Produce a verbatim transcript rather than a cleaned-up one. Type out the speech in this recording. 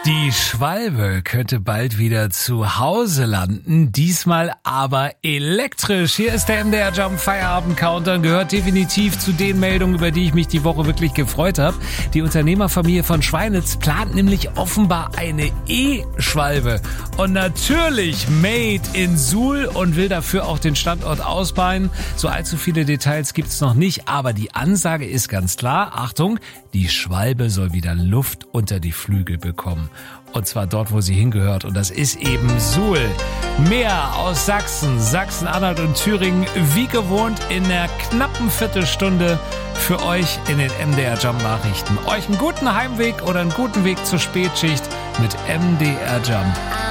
Die Schwalbe könnte bald wieder zu Hause landen, diesmal aber elektrisch. Hier ist der M D R Jump Feierabend Countdown, gehört definitiv zu den Meldungen, über die ich mich die Woche wirklich gefreut habe. Die Unternehmerfamilie von Schweinitz plant nämlich offenbar eine E-Schwalbe und natürlich made in Suhl und will dafür auch den Standort ausbauen. So allzu viele Details gibt's noch nicht, aber die Ansage ist ganz klar. Achtung, die Schwalbe soll wieder Luft unter die Flügel bekommen. Und zwar dort, wo sie hingehört. Und das ist eben Suhl. Mehr aus Sachsen, Sachsen-Anhalt und Thüringen, wie gewohnt in einer knappen Viertelstunde für euch in den M D R Jump Nachrichten. Euch einen guten Heimweg oder einen guten Weg zur Spätschicht mit M D R Jump.